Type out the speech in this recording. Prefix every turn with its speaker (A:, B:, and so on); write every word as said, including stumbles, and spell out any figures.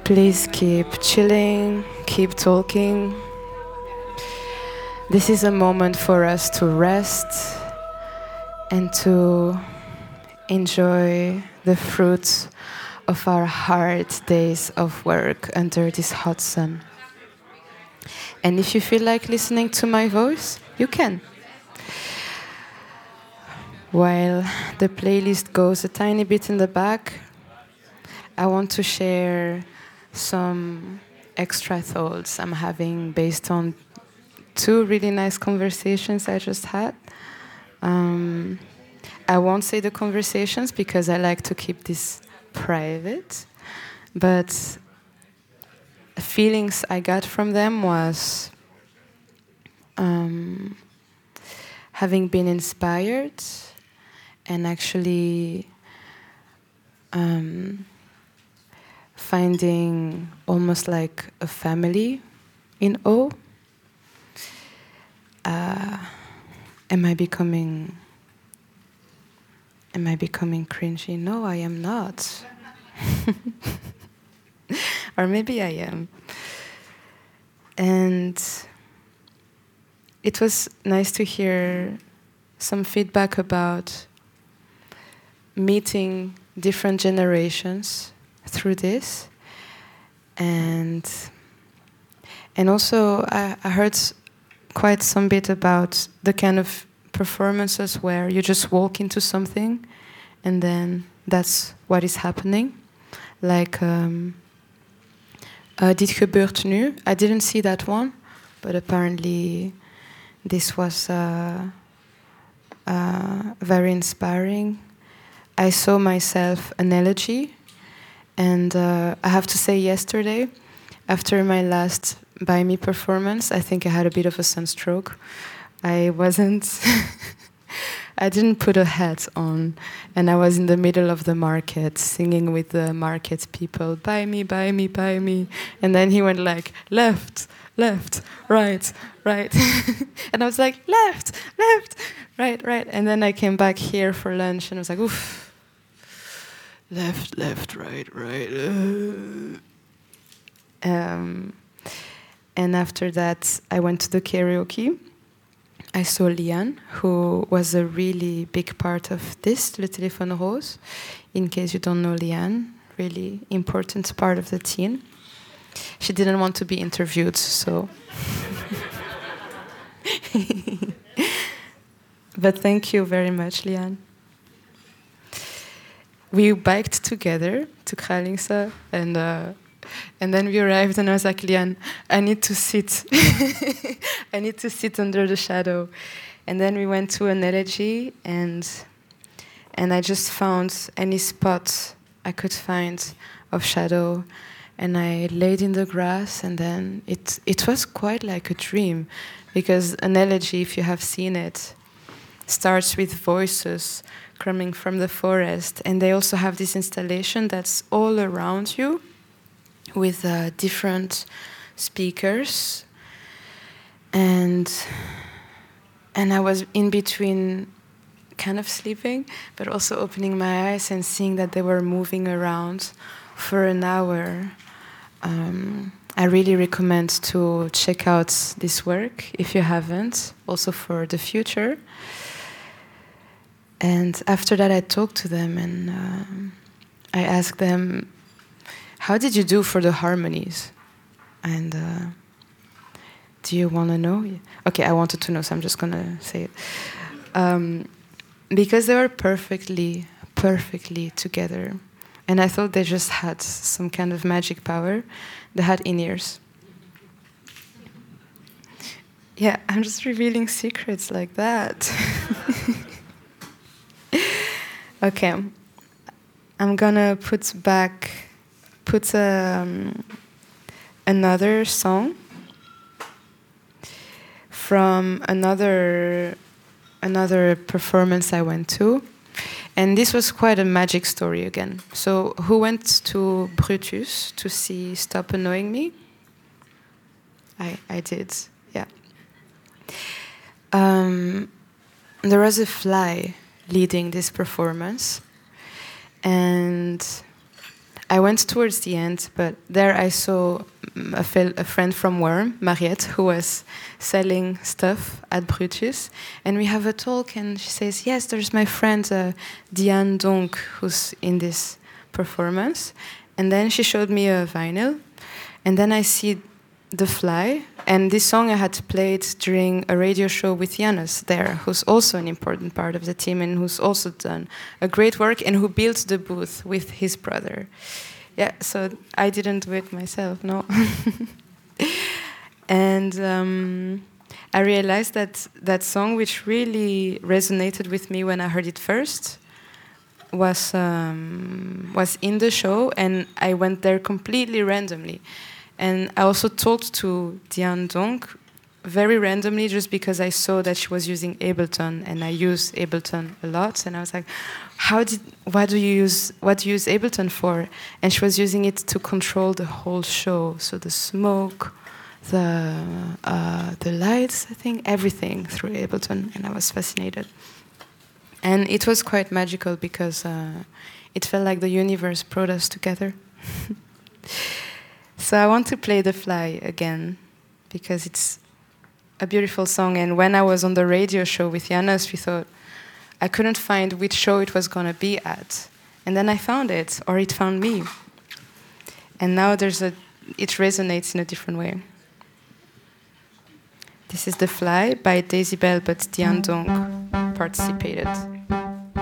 A: Please keep chilling, keep talking. This is a moment for us to rest and to enjoy the fruits of our hard days of work under this hot sun. And if you feel like listening to my voice, you can. While the playlist goes a tiny bit in the back, I want to share some extra thoughts I'm having based on two really nice conversations I just had. Um, I won't say the conversations because I like to keep this private, but feelings I got from them was um, having been inspired and actually um, finding almost like a family in O. Uh, am I becoming am I becoming cringy? No, I am not. Or maybe I am. And it was nice to hear some feedback about meeting different generations through this. And and also I, I heard quite some bit about the kind of performances where you just walk into something and then that's what is happening. Like um, uh, Dit gebeurt nu. I didn't see that one, but apparently this was uh, uh, very inspiring. I saw myself an elegy, and uh, I have to say yesterday, after my last By Me performance, I think I had a bit of a sunstroke. I wasn't, I didn't put a hat on, and I was in the middle of the market singing with the market people, buy me, buy me, buy me. And then he went like, left, left, right, right. And I was like, left, left, right, right. And then I came back here for lunch and I was like, oof, left, left, right, right. Uh. Um, and after that, I went to the karaoke. I saw Liane, who was a really big part of this, Le Téléphone Rose. In case you don't know Liane, really important part of the team. She didn't want to be interviewed, so. But thank you very much, Liane. We biked together to Kralingse, and uh, and then we arrived, and I was like, Liane, I need to sit. I need to sit under the shadow. And then we went to an elegy, and and I just found any spot I could find of shadow, and I laid in the grass, and then it it was quite like a dream, because an elegy, if you have seen it, starts with voices coming from the forest, and they also have this installation that's all around you with uh, different speakers, and and I was in between kind of sleeping but also opening my eyes and seeing that they were moving around for an hour. um, I really recommend to check out this work if you haven't, also for the future. And after that I talked to them, and um, I asked them, how did you do for the harmonies? And uh, do you want to know? Okay, I wanted to know, so I'm just going to say it. Um, because they were perfectly, perfectly together. And I thought they just had some kind of magic power. They had in-ears. Yeah, I'm just revealing secrets like that. Okay, I'm gonna put back, put um, another song from another another performance I went to, and this was quite a magic story again. So, who went to Brutus to see Stop Annoying Me? I I did, yeah. Um, there was a fly leading this performance, and I went towards the end, but there I saw mm, a, fel- a friend from Worm, Mariette, who was selling stuff at Brutus. And we have a talk, and she says, yes, there's my friend uh, Diane Donk, who's in this performance. And then she showed me a vinyl, and then I see The Fly, and this song I had played during a radio show with Janus there, who's also an important part of the team and who's also done a great work and who built the booth with his brother. Yeah, so I didn't do it myself, no. And um, I realized that that song, which really resonated with me when I heard it first, was um, was in the show, and I went there completely randomly. And I also talked to Diane Donk very randomly, just because I saw that she was using Ableton, and I use Ableton a lot. And I was like, "How did? What do you use? What do you use Ableton for?" And she was using it to control the whole show, so the smoke, the uh, the lights, I think, everything through Ableton. And I was fascinated. And it was quite magical because uh, it felt like the universe brought us together. So I want to play The Fly again because it's a beautiful song. And when I was on the radio show with Janus, we thought I couldn't find which show it was going to be at. And then I found it, or it found me. And now there's a, it resonates in a different way. This is The Fly by Daisy Bell, but Diane Donk participated.